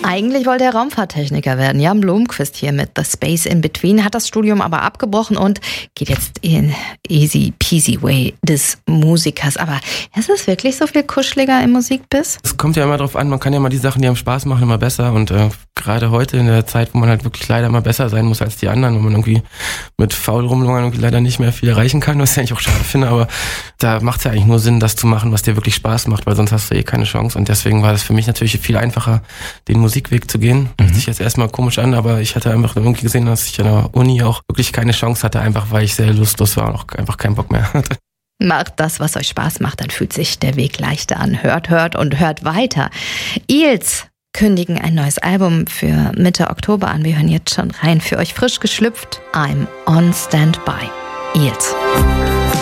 Eigentlich wollte er Raumfahrttechniker werden. Jan Blomqvist hier mit The Space in Between, hat das Studium aber abgebrochen und geht jetzt in easy peasy way des Musikers. Aber ist es wirklich so viel kuscheliger im Musikbiss? Es kommt ja immer drauf an, man kann ja mal die Sachen, die einem Spaß machen, immer besser. Und gerade heute in der Zeit, wo man halt wirklich leider immer besser sein muss als die anderen, wo man irgendwie mit faul rumlungern irgendwie leider nicht mehr viel erreichen kann, was ich eigentlich auch schade finde. Aber da macht es ja eigentlich nur Sinn, das zu machen, was dir wirklich Spaß macht, weil sonst hast du keine Chance. Und deswegen war das für mich natürlich viel einfacher, den Musikweg zu gehen. Hört sich jetzt erstmal komisch an, aber ich hatte einfach irgendwie gesehen, dass ich an der Uni auch wirklich keine Chance hatte, einfach weil ich sehr lustlos war und auch einfach keinen Bock mehr hatte. Macht das, was euch Spaß macht, dann fühlt sich der Weg leichter an. Hört und hört weiter. Eels kündigen ein neues Album für Mitte Oktober an. Wir hören jetzt schon rein. Für euch frisch geschlüpft, I'm on Standby. Eels.